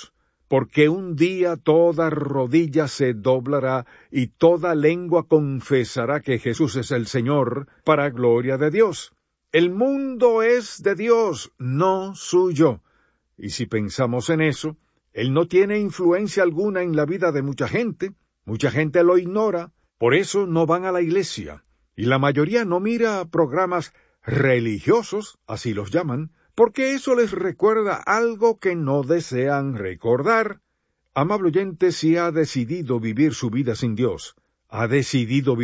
A: porque un día toda rodilla se doblará y toda lengua confesará que Jesús es el Señor, para gloria de Dios. El mundo es de Dios, no suyo. Y si pensamos en eso, Él no tiene influencia alguna en la vida de mucha gente. Mucha gente lo ignora, por eso no van a la iglesia. Y la mayoría no mira programas religiosos, así los llaman, porque eso les recuerda algo que no desean recordar. Amable oyente, si ha decidido vivir su vida sin Dios, ha decidido vivir